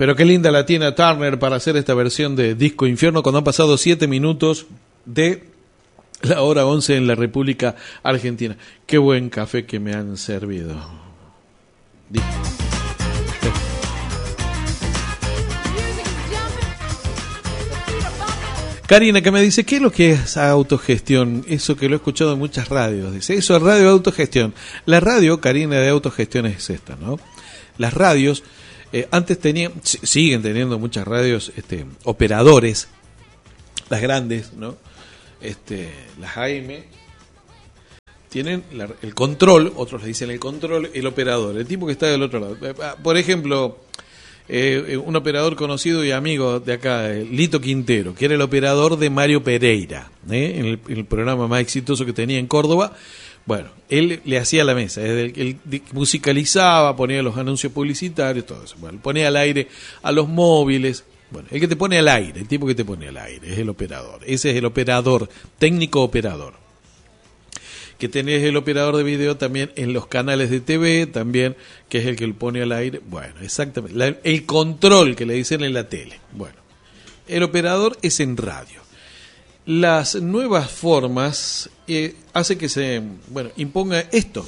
Pero qué linda la Tina Turner para hacer esta versión de Disco Infierno cuando han pasado 7 minutos de la hora 11 en la República Argentina. Qué buen café que me han servido. Karina, que me dice, ¿qué es lo que es autogestión? Eso que lo he escuchado en muchas radios. Dice, eso es radio de autogestión. La radio, Karina, de autogestión es esta, ¿no? Las radios, antes siguen teniendo muchas radios, operadores, las grandes, ¿no? Las AM, tienen el control, otros le dicen el control, el operador, el tipo que está del otro lado. Por ejemplo, un operador conocido y amigo de acá, Lito Quintero, que era el operador de Mario Pereira, en el programa más exitoso que tenía en Córdoba. Bueno, él le hacía la mesa, él musicalizaba, ponía los anuncios publicitarios, todo eso. Bueno, ponía al aire a los móviles. Bueno, el que te pone al aire, el tipo que te pone al aire, es el operador. Ese es el operador, técnico operador. Que tenés el operador de video también en los canales de TV, también, que es el que lo pone al aire. Bueno, exactamente. El control que le dicen en la tele. Bueno, el operador es en radio. Las nuevas formas hace que se imponga esto.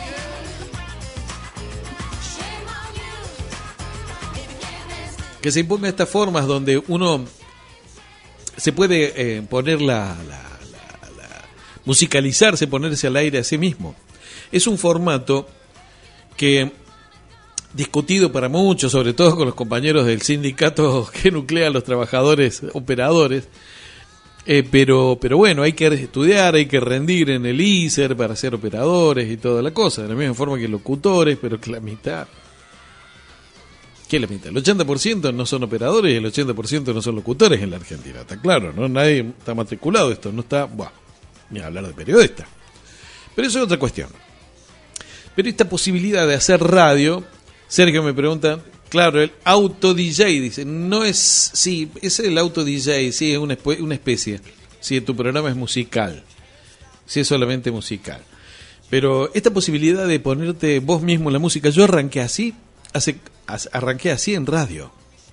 Que se imponga estas formas donde uno se puede poner musicalizarse, ponerse al aire a sí mismo. Es un formato que, discutido para muchos, sobre todo con los compañeros del sindicato que nuclea a los trabajadores operadores, pero bueno, hay que estudiar, hay que rendir en el ISER para ser operadores y toda la cosa, de la misma forma que locutores, pero que la mitad... ¿Qué es la mitad? El 80% no son operadores y el 80% no son locutores en la Argentina, está claro, ¿no? Nadie está matriculado esto, no está... ni hablar de periodista. Pero eso es otra cuestión. Pero esta posibilidad de hacer radio, Sergio me pregunta, claro, el auto DJ, dice, no es, sí, es el auto DJ, sí, es una especie, si tu programa es musical, si es solamente musical. Pero esta posibilidad de ponerte vos mismo la música, yo arranqué así en radio.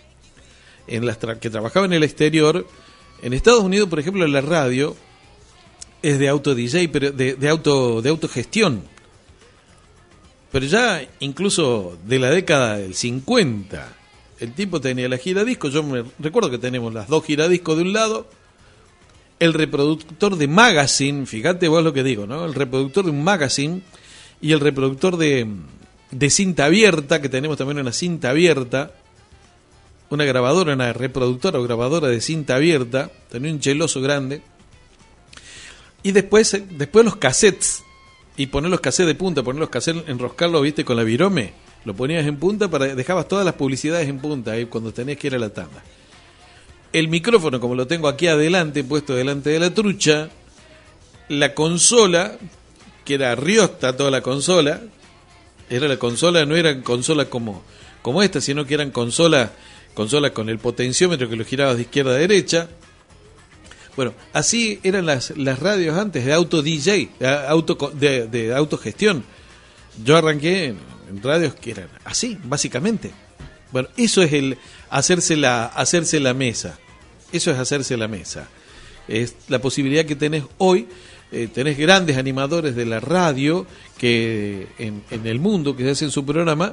En las que trabajaba en el exterior, en Estados Unidos, por ejemplo, la radio es de auto DJ, pero de autogestión. Pero ya incluso de la década del 50, el tipo tenía la giradisco. Yo me recuerdo que tenemos las dos giradiscos de un lado, el reproductor de magazine, fíjate vos lo que digo, ¿no? El reproductor de un magazine y el reproductor de cinta abierta, que tenemos también una cinta abierta, una grabadora, una reproductora o grabadora de cinta abierta, tenía un cheloso grande. Y después los cassettes, y poner los cassettes de punta, poner los cassettes, enroscarlos, viste, con la virome, lo ponías en punta, dejabas todas las publicidades en punta, ahí cuando tenías que ir a la tanda. El micrófono, como lo tengo aquí adelante, puesto delante de la trucha, la consola, que era Riosta toda la consola, era la consola, no eran consolas como esta, sino que eran consolas con el potenciómetro que lo girabas de izquierda a derecha. Bueno, así eran las radios antes, de auto DJ, de autogestión. Yo arranqué en radios que eran así, básicamente. Bueno, eso es el hacerse la mesa. Eso es hacerse la mesa. Es la posibilidad que tenés hoy. Tenés grandes animadores de la radio que en el mundo que hacen su programa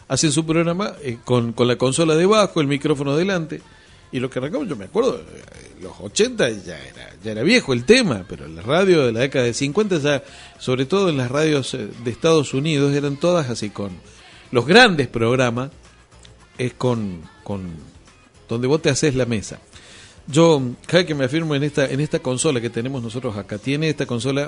con la consola debajo, el micrófono delante. Y lo que arrancamos, yo me acuerdo, los 80 ya era viejo el tema, pero en la radio de la década de 50, ya, sobre todo en las radios de Estados Unidos, eran todas así, con los grandes programas, es con donde vos te haces la mesa. Yo, cada vez que me afirmo en esta consola que tenemos nosotros acá, tiene esta consola,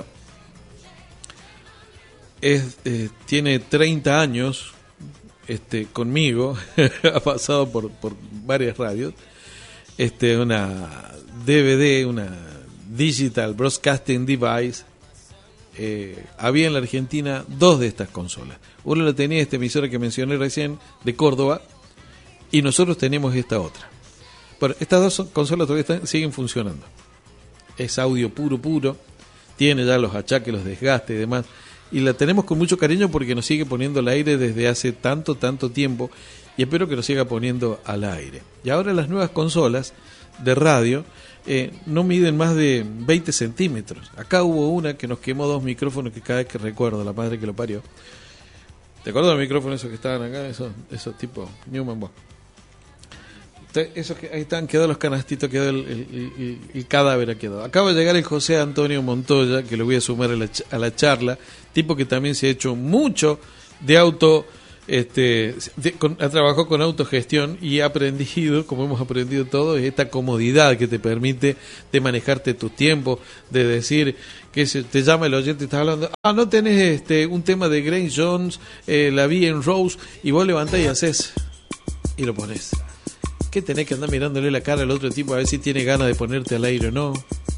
tiene 30 años conmigo, ha pasado por varias radios. Una DVD, una Digital Broadcasting Device. Había en la Argentina 2 de estas consolas. Uno la tenía esta emisora que mencioné recién, de Córdoba, y nosotros tenemos esta otra. Bueno, estas 2 consolas todavía siguen funcionando. Es audio puro, tiene ya los achaques, los desgastes y demás, y la tenemos con mucho cariño porque nos sigue poniendo al aire desde hace tanto tiempo. y espero que lo siga poniendo al aire. Y ahora las nuevas consolas de radio no miden más de 20 centímetros. Acá hubo una que nos quemó 2 micrófonos que cada vez que recuerdo, la madre que lo parió. ¿Te acuerdas de los micrófonos esos que estaban acá? Esos tipo Newman Bosch. Esos que ahí están, quedó los canastitos, quedó el cadáver, quedó. Acaba de llegar el José Antonio Montoya, que lo voy a sumar a la charla, tipo que también se ha hecho mucho de auto, ha trabajado con autogestión y ha aprendido, como hemos aprendido todos, esta comodidad que te permite de manejarte tus tiempos, de decir que te llama el oyente y estás hablando, no tenés un tema de Grace Jones, la vi en Rose, y vos levantás y haces y lo pones. ¿Qué tenés que andar mirándole la cara al otro tipo a ver si tiene ganas de ponerte al aire o no?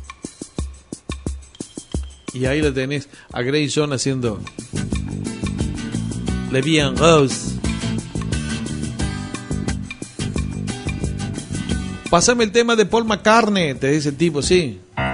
Y ahí lo tenés a Grace Jones haciendo Le Vi en Rose. Pásame el tema de Paul McCartney, te dice el tipo, sí.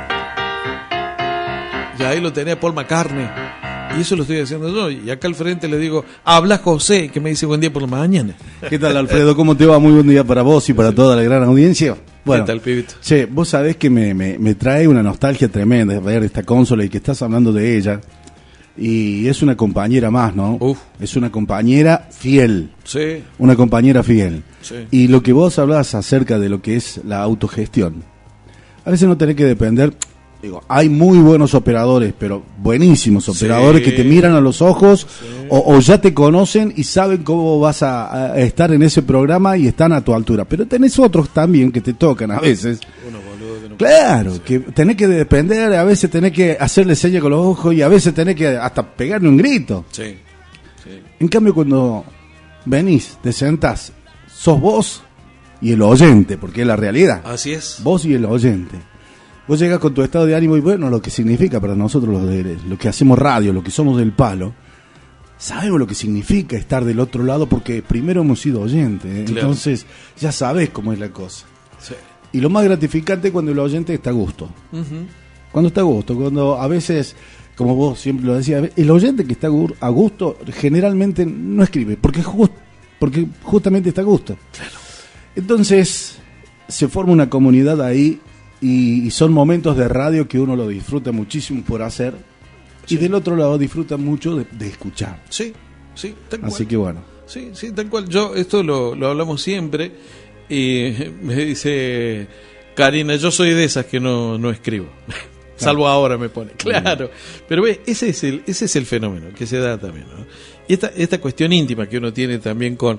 Y ahí lo tenés a Paul McCartney. Y eso lo estoy haciendo yo. Y acá al frente le digo, habla José, que me dice buen día por la mañana. ¿Qué tal, Alfredo? ¿Cómo te va? Muy buen día para vos y para toda la gran audiencia. Bueno, ¿qué tal, pibito? Che, vos sabés que me trae una nostalgia tremenda ver esta consola y que estás hablando de ella. Y es una compañera más, ¿no? Uf. Es una compañera fiel. Sí. Una compañera fiel. Sí. Y lo que vos hablás acerca de lo que es la autogestión. A veces no tenés que depender... Digo, hay muy buenos operadores, pero buenísimos operadores, sí, que te miran a los ojos, sí, o ya te conocen y saben cómo vas a estar en ese programa y están a tu altura. Pero tenés otros también que te tocan a veces. Uno boludo que no, claro, sí, que tenés que depender, a veces tenés que hacerle señas con los ojos y a veces tenés que hasta pegarle un grito. Sí, sí. En cambio, cuando venís, te sentás, sos vos y el oyente, porque es la realidad. Así es. Vos y el oyente. Vos llegás con tu estado de ánimo y bueno, lo que significa para nosotros los que hacemos radio, los que somos del palo, sabemos lo que significa estar del otro lado porque primero hemos sido oyentes, ¿eh? Claro. Entonces ya sabés cómo es la cosa. Sí. Y lo más gratificante es cuando el oyente está a gusto. Uh-huh. Cuando está a gusto, cuando a veces, como vos siempre lo decías, el oyente que está a gusto generalmente no escribe, porque justamente está a gusto. Claro. Entonces se forma una comunidad ahí. Y son momentos de radio que uno lo disfruta muchísimo por hacer, sí, y del otro lado disfruta mucho de escuchar. Sí, sí, tal cual. Así que bueno. Sí, sí, tal cual. Yo, esto lo hablamos siempre, y me dice Karina, yo soy de esas que no escribo. Claro. Salvo ahora me pone. Claro. Pero ve, ese es el fenómeno que se da también, ¿no? Y esta cuestión íntima que uno tiene también con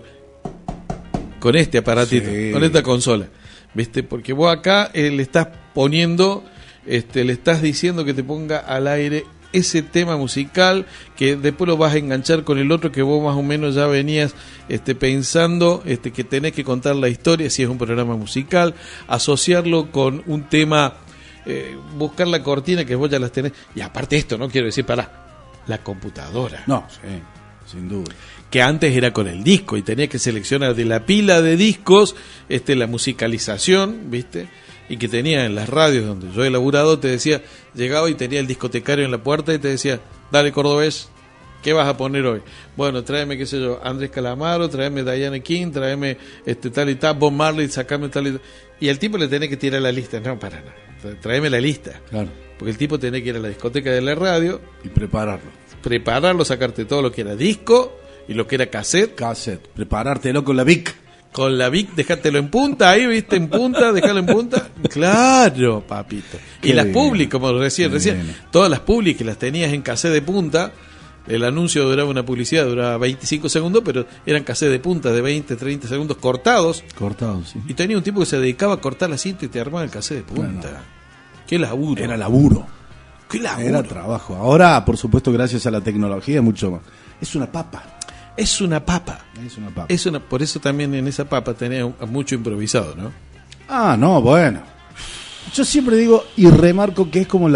este aparatito, sí, con esta consola. ¿Viste? Porque vos acá le estás poniendo, le estás diciendo que te ponga al aire ese tema musical que después lo vas a enganchar con el otro que vos más o menos ya venías pensando que tenés que contar la historia si es un programa musical, asociarlo con un tema, buscar la cortina que vos ya las tenés. Y aparte esto, no quiero decir, la computadora. No, sí, sin duda. Que antes era con el disco y tenía que seleccionar de la pila de discos la musicalización, ¿viste? Y que tenía en las radios donde yo he laburado, te decía, llegaba y tenía el discotecario en la puerta y te decía, dale cordobés, ¿qué vas a poner hoy? Bueno, tráeme, qué sé yo, Andrés Calamaro, tráeme Diana King, tráeme tal y tal, Bob Marley, sacame tal y tal. Y al tipo le tenés que tirar la lista, no, para nada, tráeme la lista. Claro. Porque el tipo tenía que ir a la discoteca de la radio y prepararlo, sacarte todo lo que era disco y lo que era cassette, preparártelo con la Vic. Con la Vic, dejártelo en punta, ahí, viste, en punta, dejarlo en punta. Claro, papito. Qué y las bien. Public, como recién, Bien. todas las Public que las tenías en cassette de punta, el anuncio duraba una publicidad, duraba 25 segundos, pero eran cassette de punta de 20, 30 segundos cortados. Cortados, sí. Y tenía un tipo que se dedicaba a cortar la cinta y te armaba el cassette de punta. Bueno, qué laburo. Era laburo. Qué laburo. Era trabajo. Ahora, por supuesto, gracias a la tecnología, mucho más. Es una papa. Es una papa. Por eso también en esa papa tenía mucho improvisado, ¿no? Ah, no, bueno. Yo siempre digo y remarco que es como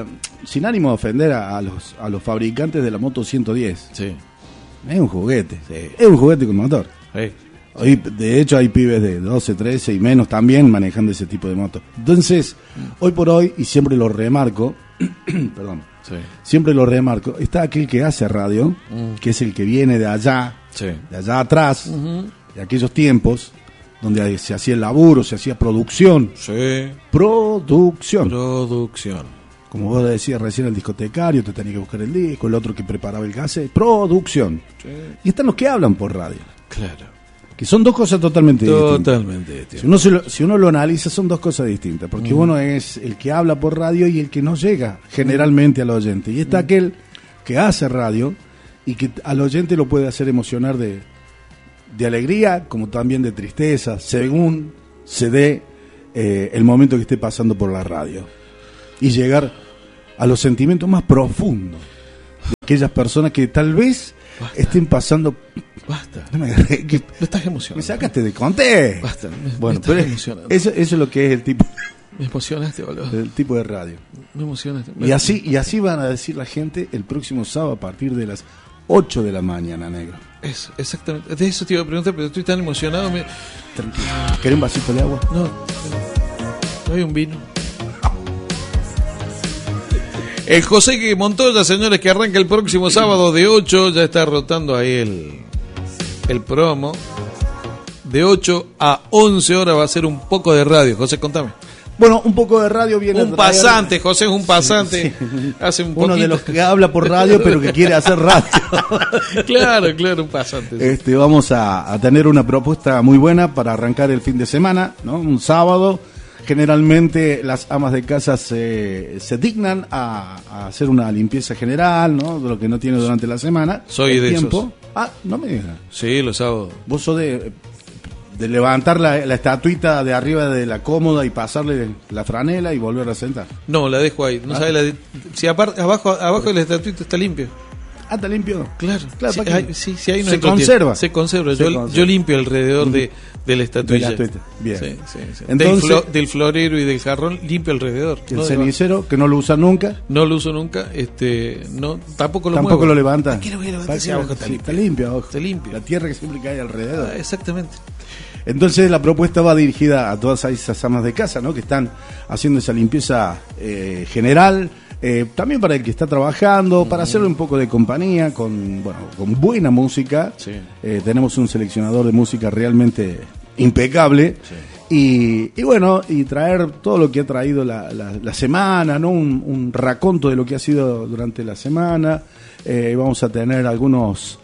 sin ánimo de ofender a los fabricantes de la moto 110. Sí. Es un juguete. Sí. Es un juguete con motor. Sí. Hoy, de hecho, hay pibes de 12, 13 y menos también manejando ese tipo de moto. Entonces, hoy por hoy, y siempre lo remarco, perdón. Sí. Siempre lo remarco, está aquel que hace radio, que es el que viene de allá, sí, de allá atrás, de aquellos tiempos donde se hacía el laburo, se hacía producción. Sí. Producción. Producción. Como vos decías recién, el discotecario te tenía que buscar el disco, el otro que preparaba el cassette. Producción. Sí. Y están los que hablan por radio. Claro. Que son dos cosas totalmente distintas. Totalmente distintas. Si uno lo analiza, son dos cosas distintas. Porque uno es el que habla por radio y el que no llega generalmente al oyente. Y está aquel que hace radio y que al oyente lo puede hacer emocionar de alegría como también de tristeza, según se dé el momento que esté pasando por la radio. Y llegar a los sentimientos más profundos de aquellas personas que tal vez estén pasando. Basta. No me estás emocionando. Me sacaste de conté. Basta. Bueno, estás pero emocionando. eso es lo que es el tipo. Me emocionaste, boludo. El tipo de radio. Me emocionaste. Y así van a decir la gente el próximo sábado a partir de las 8 de la mañana, negro. Eso, exactamente. De eso te iba a preguntar, pero estoy tan emocionado. Tranquilo. ¿Querés un vasito de agua? No hay un vino. El José que Montoya, señores, que arranca el próximo sábado de 8, ya está rotando ahí el promo. De 8 a 11 horas va a ser un poco de radio. José, contame. Bueno, un poco de radio viene un pasante, José es un pasante. Sí. Hace un uno poquito. de los que habla por radio pero que quiere hacer radio. Claro, un pasante. Sí. Vamos a tener una propuesta muy buena para arrancar el fin de semana, ¿no? Un sábado. Generalmente las amas de casa se dignan a hacer una limpieza general, ¿no? De lo que no tiene durante la semana. Soy de tiempo. esos. No me digas. Sí, los sábados. Vos sos de levantar la estatuita de arriba de la cómoda y pasarle la franela y volver a sentar. No, la dejo ahí. No sabe si abajo de la estatuita está limpio. ¿Está limpio? Claro. Sí, hay no se conserva. Se conserva. Yo limpio alrededor de la estatuilla. Bien. Sí. Entonces, del florero y del jarrón limpio alrededor. El cenicero, que no lo usa nunca. No lo uso nunca. No, tampoco lo muevo. Tampoco lo levanta. ¿Qué lo voy a levantar? Está limpio abajo. Está limpio. La tierra que siempre cae alrededor. Exactamente. Entonces la propuesta va dirigida a todas esas amas de casa, ¿no? Que están haciendo esa limpieza general, también para el que está trabajando, para hacerle un poco de compañía con buena música. Sí. Tenemos un seleccionador de música realmente impecable. Sí. Y traer todo lo que ha traído la semana, ¿no? Un raconto de lo que ha sido durante la semana. Vamos a tener algunos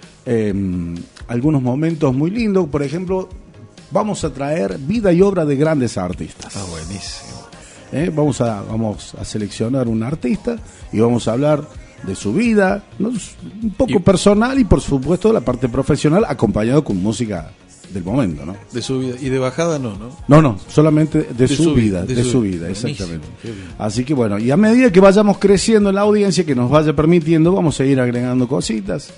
momentos muy lindos. Por ejemplo, vamos a traer vida y obra de grandes artistas. Buenísimo. Vamos a seleccionar un artista y vamos a hablar de su vida, ¿no? Un poco personal y por supuesto la parte profesional, acompañado con música del momento, ¿no? De su vida. Y de bajada no. No, solamente de su vida, exactamente. Así que bueno, y a medida que vayamos creciendo en la audiencia, que nos vaya permitiendo, vamos a ir agregando cositas.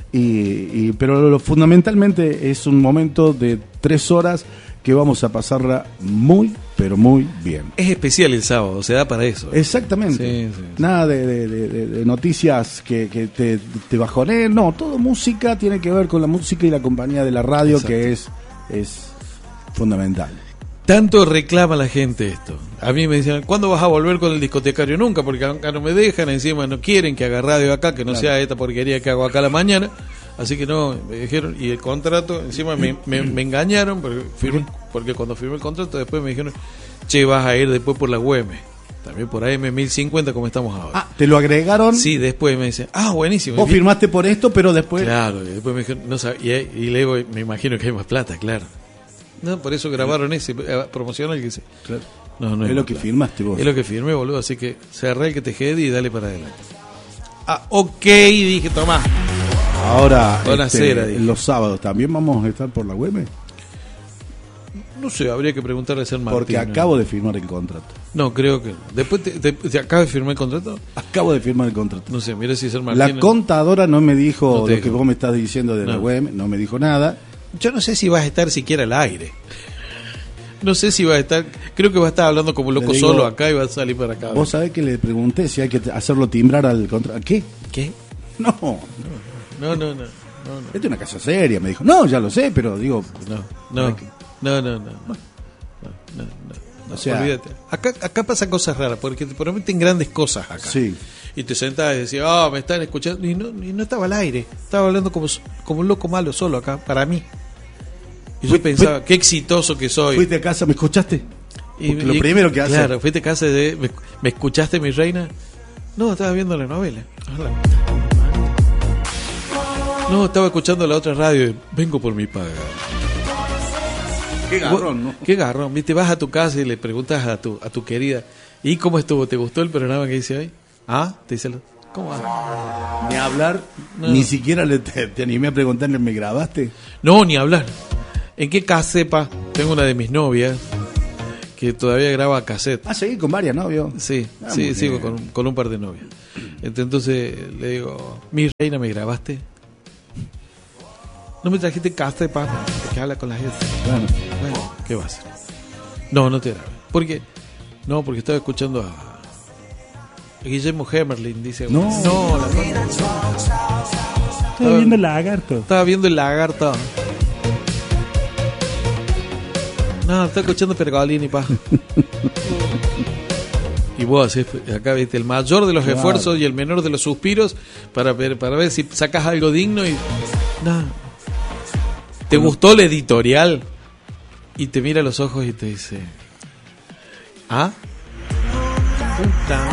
Pero fundamentalmente es un momento de 3 horas que vamos a pasarla muy, pero muy bien. Es especial el sábado, se da para eso. Exactamente. Sí. Nada de noticias que te bajoneen. No, todo música tiene que ver con la música y la compañía de la radio. Exacto. Que es fundamental. Tanto reclama la gente esto. A mí me dicen, ¿cuándo vas a volver con el discotecario? Nunca, porque acá no me dejan, encima no quieren que haga radio acá, que no sea esta porquería que hago acá a la mañana. Así que no, me dijeron, y el contrato, encima me engañaron, porque cuando firmé el contrato después me dijeron, che, vas a ir después por la UM, también por AM 1050 como estamos ahora. ¿Te lo agregaron? Sí, después me dicen, buenísimo. Vos firmaste por esto, pero después... Claro, y después me dijeron, no sabía, y le digo, me imagino que hay más plata, claro. No, por eso grabaron ese promocional que se... Claro. No es lo que firmaste vos. Es lo que firmé, boludo, así que cerré el que te quede y dale para adelante. Ok, dije, tomá. Ahora, los sábados, ¿también vamos a estar por la web? No sé, habría que preguntarle a San Martín. Porque acabo de firmar el contrato. No, creo que... ¿Después te acabas de firmar el contrato? Acabo de firmar el contrato. No sé, mira si San Martín... La contadora no me dijo lo que vos me estás diciendo de la web, no me dijo nada. Yo no sé si vas a estar siquiera al aire. No sé si va a estar... Creo que va a estar hablando como loco solo acá y va a salir para acá. Vos sabés que le pregunté si hay que hacerlo timbrar al contrato. ¿Qué? No. Esta es una casa seria, me dijo. No, ya lo sé, pero digo... No. O sea, olvídate. Acá pasan cosas raras, porque te prometen grandes cosas acá. Sí. Y te sentás y decís, me están escuchando. Y no estaba al aire. Estaba hablando como un loco malo solo acá, para mí. Y yo pensaba, qué exitoso que soy. Fuiste a casa, ¿me escuchaste? Lo primero que haces. Claro, fuiste a casa de... ¿Me escuchaste, mi reina? No, estaba viendo la novela. No, estaba escuchando la otra radio. Vengo por mi paga. Qué garrón, ¿no? Qué garrón, viste, vas a tu casa y le preguntas a tu querida, ¿y cómo estuvo? ¿Te gustó el programa que hice hoy? Ah, te dice, ¿cómo va? Ni hablar, No. ni siquiera te animé a preguntarle, ¿me grabaste? No, ni hablar. ¿En qué casepa? Tengo una de mis novias que todavía graba cassette. Seguí con varias, ¿no? ¿Vio? Sí, Ah, sí, muy sigo bien. con un par de novias. Entonces le digo, mi reina, ¿me grabaste? ¿No me trajiste casepa? Que habla con la gente. Bueno, Bueno, ¿qué va a hacer? No te grabé. ¿Por qué? No, porque estaba escuchando a Guillermo Hemerling, dice. No. La cosa. Estoy viendo el lagarto. Estaba viendo el lagarto. No, estaba escuchando Pergolini, pa. Y vos, acá viste, el mayor de los Claro. esfuerzos y el menor de los suspiros para ver si sacas algo digno y... No. ¿Te gustó el editorial? Y te mira a los ojos y te dice... ¿Ah? Puta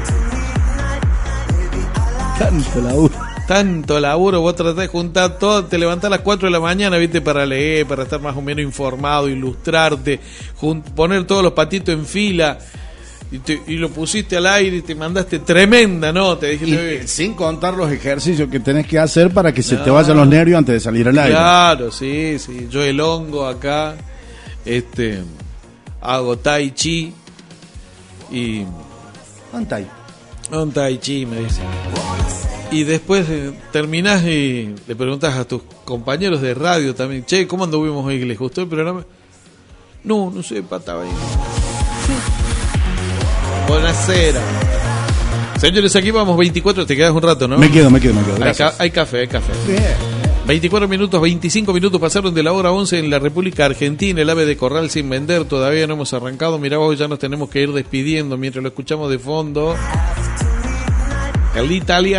madre. tanto laburo. Tanto laburo, vos tratás de juntar todo, te levantás a las 4 de la mañana, viste, para leer, para estar más o menos informado, ilustrarte, poner todos los patitos en fila, y lo pusiste al aire y te mandaste tremenda nota. Dijiste, Sin contar los ejercicios que tenés que hacer para que se te vayan los nervios antes de salir al aire. claro, sí, yo el hongo acá, hago tai chi, y... Antai. Un tai chi, me dice. Y después terminás y le preguntas a tus compañeros de radio también, che, ¿cómo anduvimos hoy? ¿Les gustó el programa? No sé, estaba ahí. Buenasera. Señores, aquí vamos, 24, te quedas un rato, ¿no? Me quedo. Gracias. Hay café. Bien. 24 minutos, 25 minutos pasaron de la hora 11 en la República Argentina. El ave de corral sin vender, todavía no hemos arrancado. Mirá vos, ya nos tenemos que ir despidiendo mientras lo escuchamos de fondo. El italiano.